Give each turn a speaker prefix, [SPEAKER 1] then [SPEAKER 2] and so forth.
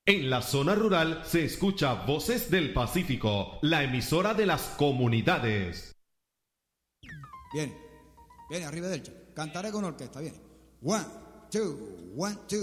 [SPEAKER 1] En la zona rural se escucha Voces del Pacífico, la emisora de las comunidades.
[SPEAKER 2] Viene arriba derecha. Cantaré con orquesta, viene. 1, 2, 1, 2.